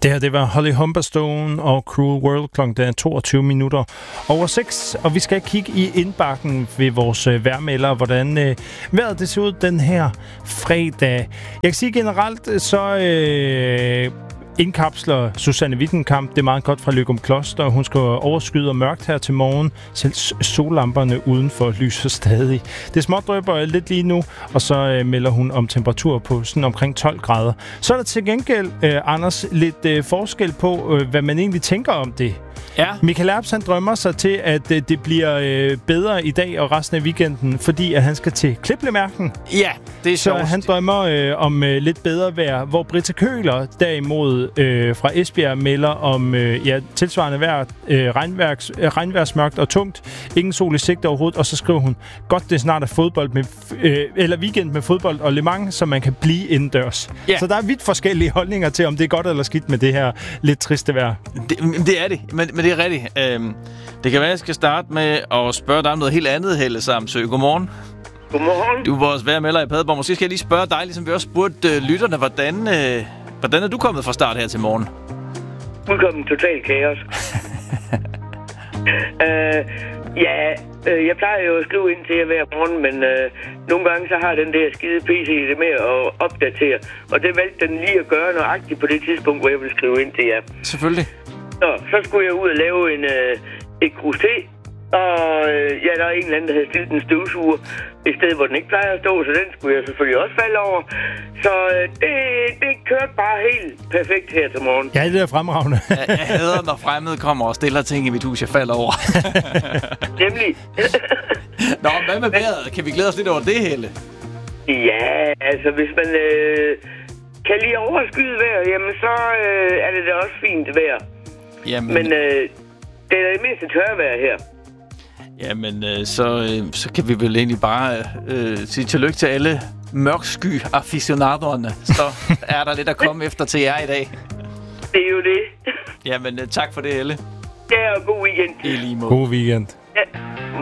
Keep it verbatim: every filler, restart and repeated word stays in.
Det her, det var Holly Humberstone og Cruel World. Klokken der er toogtyve minutter over seks, og vi skal kigge i indbakken ved vores øh, vejrmelder, hvordan øh, vejret det ser ud den her fredag. Jeg kan sige generelt, så øh, indkapsler Susanne Wittenkamp det er meget godt fra Løgum Kloster. Hun skal overskyde og mørkt her til morgen. Selv sollamperne udenfor lyser stadig. Det er smådrøber lidt lige nu, og så øh, melder hun om temperatur på sådan omkring tolv grader. Så er der til gengæld, øh, Anders, lidt øh, forskel på, øh, hvad man egentlig tænker om det. Ja. Michael Erbs, han drømmer sig til, at øh, det bliver øh, bedre i dag og resten af weekenden, fordi at han skal til Kliplemærken. Ja, det er Så sjovt. han drømmer øh, om øh, lidt bedre vejr, hvor Britta Køhler derimod øh, fra Esbjerg melder om øh, ja, tilsvarende vejr, øh, regnværks, øh, regnværsmørkt og tungt. Ingen sol i sigte overhovedet, og så skriver hun, godt det snart er fodbold med, øh, eller weekend med fodbold og Le Mans, så man kan blive indendørs. Ja. Så der er vidt forskellige holdninger til, om det er godt eller skidt med det her lidt triste vejr. Det, det er det, men, men det er rigtigt. Øhm, det kan være, at jeg skal starte med at spørge dig om noget helt andet, Helle Samsø. Godmorgen. Godmorgen. Du er vores vejrmelder i Padborg. Måske skal jeg lige spørge dig, ligesom vi også spurgte øh, lytterne, hvordan, øh, hvordan er du kommet fra start her til morgen? Udkommen total kaos. uh, ja, uh, jeg plejer jo at skrive ind til jer hver morgen, men uh, nogle gange så har den der skide P C det med at opdatere. Og det valgte den lige at gøre nøjagtigt på det tidspunkt, hvor jeg ville skrive ind til jer. Selvfølgelig. Så, så skulle jeg ud og lave en, øh, et grus te, og øh, ja, der er en eller anden, der havde stillet en støvsuger et sted, hvor den ikke plejer at stå, så den skulle jeg selvfølgelig også falde over. Så øh, det, det kørte bare helt perfekt her til morgen. Ja, det er fremragende. jeg, jeg hader, når fremmede kommer og stiller ting i mit hus, jeg falder over. Nemlig. Nå, hvad med vejret? Kan vi glæde os lidt over det, Helle? Ja, altså hvis man øh, kan lige overskyde vejr, jamen så øh, er det da også fint vejr. Jamen, Men øh, det er det mindste tørvejr her. Jamen, øh, så, øh, så kan vi vel egentlig bare øh, sige tillykke til alle mørksky aficionadoerne. Så er der lidt at komme efter til jer i dag. Det er jo det. Jamen, øh, tak for det, Helle. Ja, og god weekend. I lige måde. God weekend. Ja.